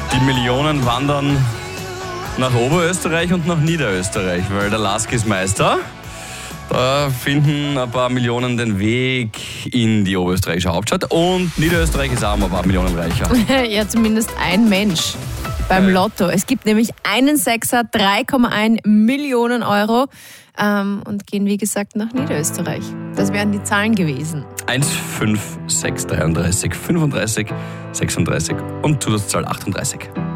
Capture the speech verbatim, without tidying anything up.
Die Millionen wandern nach Oberösterreich und nach Niederösterreich, weil der Lask ist Meister. Da finden ein paar Millionen den Weg in die oberösterreichische Hauptstadt und Niederösterreich ist auch ein paar Millionen reicher. Ja, zumindest ein Mensch beim Lotto. Es gibt nämlich einen Sechser, drei Komma eins Millionen Euro ähm, und gehen, wie gesagt, nach Niederösterreich. Das wären die Zahlen gewesen. eins, fünf, sechs, dreiunddreißig, fünfunddreißig, sechsunddreißig und Zusatzzahl achtunddreißig.